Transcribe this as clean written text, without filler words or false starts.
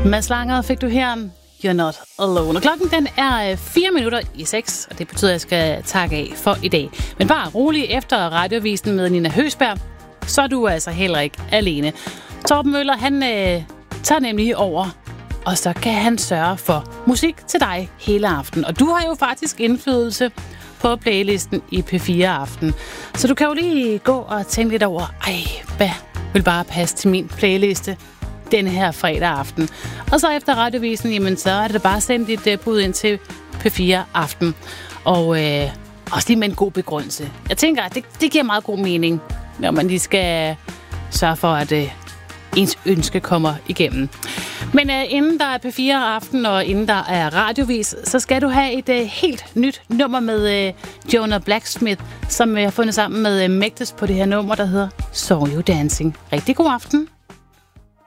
Mads Langer fik du her. You're not alone. Og klokken den er 6:04, og det betyder, at jeg skal takke af for i dag. Men bare rolig, efter radiovisen med Nina Høsberg, så er du altså heller ikke alene. Torben Møller, han tager nemlig over, og så kan han sørge for musik til dig hele aften. Og du har jo faktisk indflydelse på playlisten i P4 Aften. Så du kan jo lige gå og tænke lidt over, hvad vil bare passe til min playliste denne her fredag aften. Og så efter radiovisen, jamen så er det bare sendt dit bud ind til P4 Aften. Og også lige med en god begrundelse. Jeg tænker, at det giver meget god mening, når man lige skal sørge for, at ens ønske kommer igennem. Men inden der er P4 Aften, og inden der er radiovis, så skal du have et helt nyt nummer med Jonah Blacksmith, som jeg har fundet sammen med Mægtes på det her nummer, der hedder Saw You Dancing. Rigtig god aften.